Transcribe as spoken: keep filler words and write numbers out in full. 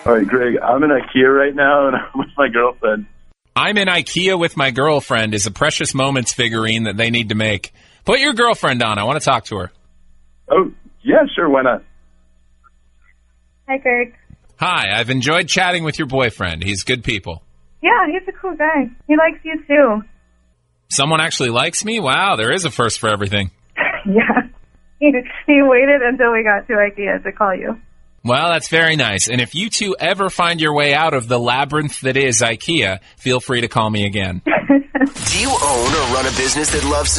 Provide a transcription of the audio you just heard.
All right, Greg, I'm in IKEA right now, and I'm with my girlfriend. I'm in IKEA with my girlfriend is a Precious Moments figurine that they need to make. Put your girlfriend on. I want to talk to her. Oh, yeah, sure, why not? Hi, Greg. Hi, I've enjoyed chatting with your boyfriend. He's good people. Yeah, he's a cool guy. He likes you, too. Someone actually likes me? Wow, there is a first for everything. Yeah. He, he waited until we got to IKEA to call you. Well, that's very nice. And if you two ever find your way out of the labyrinth that is IKEA, feel free to call me again. Do you own or run a business that loves